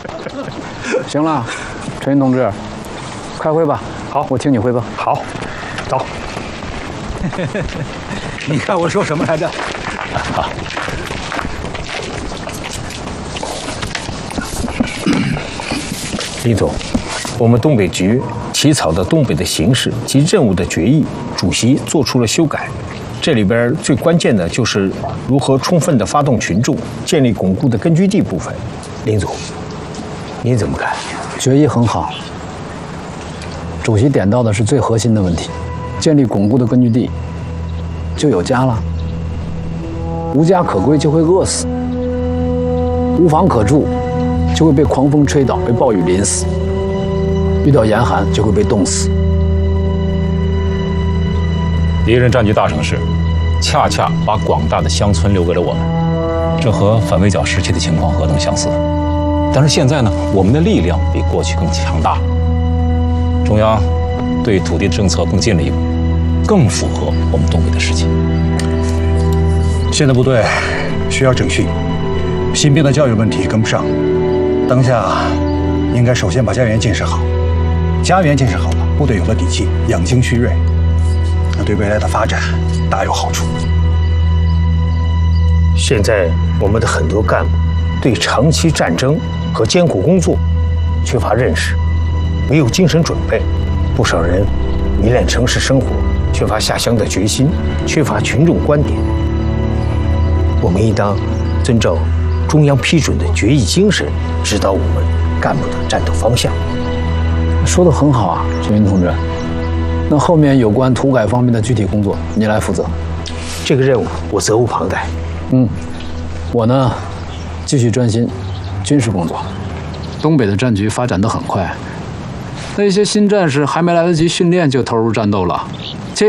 行了，陈云同志，开会吧。好，我听你汇报。 好，走。 你看我说什么来着？ 好。李总，我们东北局起草的东北的形势及任务的决议，主席做出了修改。这里边最关键的就是如何充分的发动群众，建立巩固的根据地部分。林总，您怎么看？ 决议很好，主席点到的是最核心的问题，建立巩固的根据地，就有家了。无家可归就会饿死，无房可住就会被狂风吹倒，被暴雨淋死，遇到严寒就会被冻死。 敌人占据大城市，恰恰把广大的乡村留给了我们，这和反围剿时期的情况何等相似。但是现在呢，我们的力量比过去更强大，中央对土地的政策更进了一步，更符合我们东北的实际。 现在部队需要整训，新兵的教育问题跟不上，当下应该首先把家园建设好，家园建设好了，部队有了底气，养精蓄锐，那对未来的发展大有好处。 现在我们的很多干部对长期战争和艰苦工作缺乏认识，没有精神准备，不少人迷恋城市生活，缺乏下乡的决心，缺乏群众观点。我们应当遵照中央批准的决议精神，指导我们干部的战斗方向。 说得很好啊，陈云同志。那后面有关土改方面的具体工作，你来负责。 这个任务我责无旁贷。 我呢，继续专心军事工作。东北的战局发展得很快，那些新战士还没来得及训练就投入战斗了。